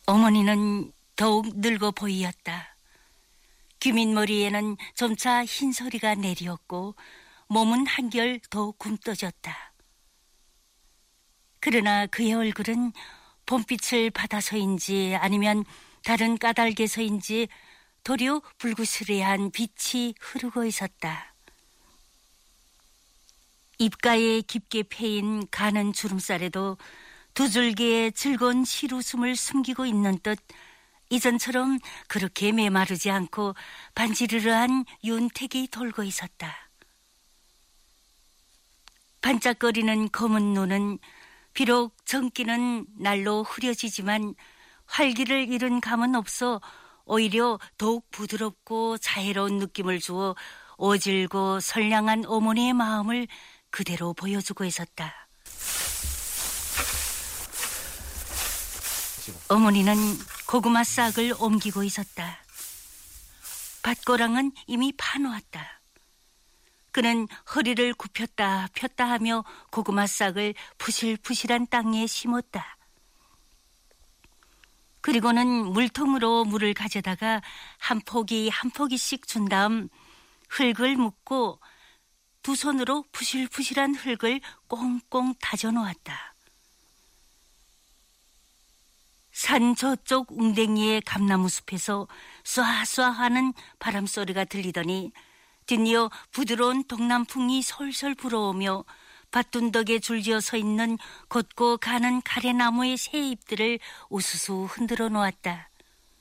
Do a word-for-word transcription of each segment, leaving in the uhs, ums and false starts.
어머니는 더욱 늙어 보이었다. 귀밑머리에는 점차 흰소리가 내리었고 몸은 한결 더 굼떠졌다. 그러나 그의 얼굴은 봄빛을 받아서인지 아니면 다른 까닭에서인지 도리어 불구스레한 빛이 흐르고 있었다. 입가에 깊게 패인 가는 주름살에도 두 줄기의 즐거운 실웃음을 숨기고 있는 듯 이전처럼 그렇게 메마르지 않고 반지르르한 윤택이 돌고 있었다. 반짝거리는 검은 눈은 비록 정기는 날로 흐려지지만 활기를 잃은 감은 없어 오히려 더욱 부드럽고 자애로운 느낌을 주어 오질고 선량한 어머니의 마음을 그대로 보여주고 있었다. 어머니는 고구마 싹을 옮기고 있었다. 밭고랑은 이미 파놓았다. 그는 허리를 굽혔다 폈다 하며 고구마 싹을 푸실푸실한 땅에 심었다. 그리고는 물통으로 물을 가져다가 한 포기 한 포기씩 준 다음 흙을 묻고 두 손으로 푸실푸실한 흙을 꽁꽁 다져 놓았다. 산 저쪽 웅댕이의 감나무 숲에서 쏴쏴 하는 바람소리가 들리더니 뒷이어 부드러운 동남풍이 솔솔 불어오며 밭둔덕에 줄지어 서 있는 곧고 가는 가래나무의 새 잎들을 우수수 흔들어 놓았다.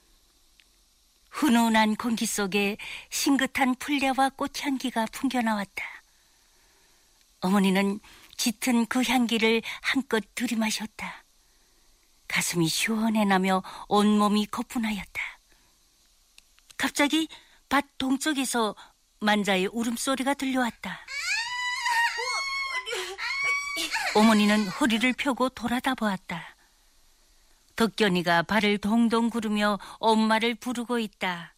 훈훈한 공기 속에 싱긋한 풀려와 꽃향기가 풍겨나왔다. 어머니는 짙은 그 향기를 한껏 들이마셨다. 가슴이 시원해 나며 온몸이 거뿐하였다. 갑자기 밭 동쪽에서 만자의 울음소리가 들려왔다. 어머니는 허리를 펴고 돌아다 보았다. 덕견이가 발을 동동 구르며 엄마를 부르고 있다.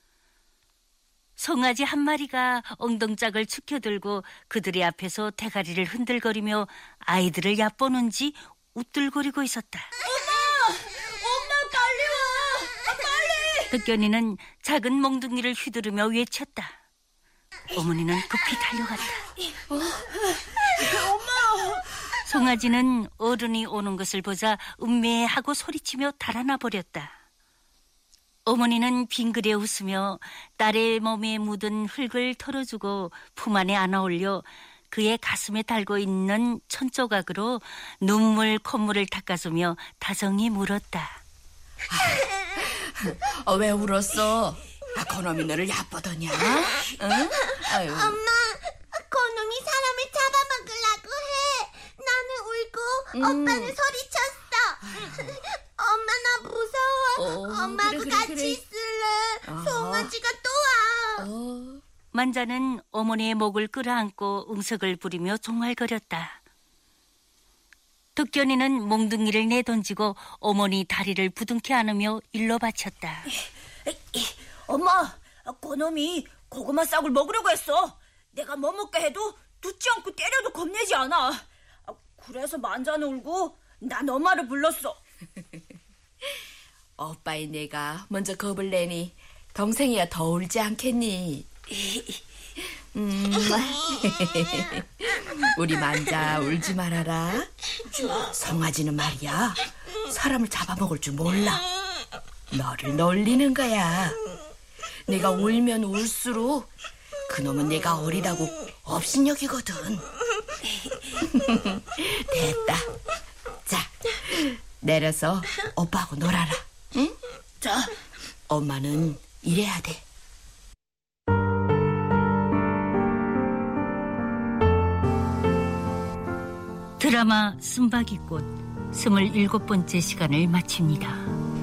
송아지 한 마리가 엉덩짝을 축혀들고 그들의 앞에서 대가리를 흔들거리며 아이들을 얕보는지 웃들거리고 있었다. 엄마! 엄마 빨리 와! 빨리! 덕견이는 작은 몽둥이를 휘두르며 외쳤다. 어머니는 급히 달려갔다. 어? 엄마! 송아지는 어른이 오는 것을 보자 음매하고 소리치며 달아나 버렸다. 어머니는 빙그레 웃으며 딸의 몸에 묻은 흙을 털어주고 품 안에 안아올려 그의 가슴에 달고 있는 천조각으로 눈물 콧물을 닦아주며 다정히 물었다. 아, 왜 울었어? 아, 그놈이 너를 얕보더냐? 응? 아유. 엄마, 그놈이 사람을 잡아먹으려고 해. 나는 울고 음. 오빠는 소리쳤어. 엄마 나 무서워. 어, 엄마하고 그래, 그래, 같이 그래. 있을래. 아. 송아지가 또 와. 어. 만자는 어머니의 목을 끌어안고 응석을 부리며 종알거렸다. 덕견이는 몽둥이를 내던지고 어머니 다리를 부둥켜 안으며 일러 바쳤다. 엄마, 그놈이 고구마 싹을 먹으려고 했어. 내가 못 먹게 해도 듣지 않고 때려도 겁내지 않아. 그래서 만자는 울고 난 엄마를 불렀어. 오빠의 내가 먼저 겁을 내니 동생이야 더 울지 않겠니? 음. 우리 만자 울지 말아라. 송아지는 말이야 사람을 잡아먹을 줄 몰라. 너를 놀리는 거야. 내가 울면 울수록 그놈은 내가 어리다고 업신여기거든. 됐다. 자, 내려서 오빠하고 놀아라. 응? 자, 엄마는 이래야 돼. 드라마 쓴바귀꽃 스물일곱 번째 시간을 마칩니다.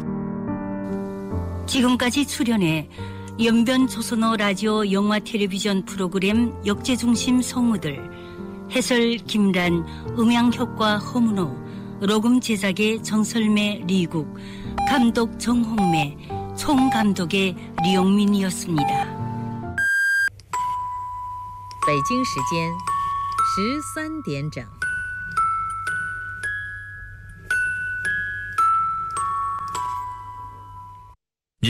지금까지 출연해 연변 조선어 라디오 영화 텔레비전 프로그램 역제중심 성우들, 해설 김란, 음향효과 허문호, 녹음 제작의 정설매 리국, 감독 정홍매, 총감독의 리용민이었습니다. 北京时间十三点整。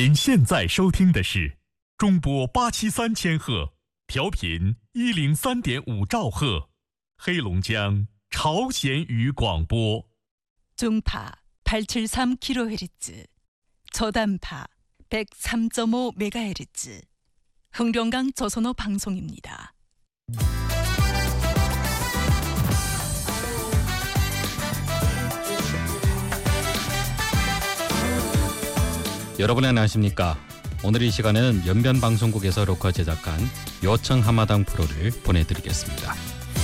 您现在收听的是中波八七三千赫，调频一零三点五兆赫，黑龙江朝鲜语广播。 중파 팔백칠십삼 킬로헤르츠, 저단파 백삼 점 오 메가헤르츠, 흥룡강 조선어 방송입니다. 여러분 안녕하십니까? 오늘 이 시간에는 연변방송국에서 녹화 제작한 요청 한마당 프로를 보내드리겠습니다.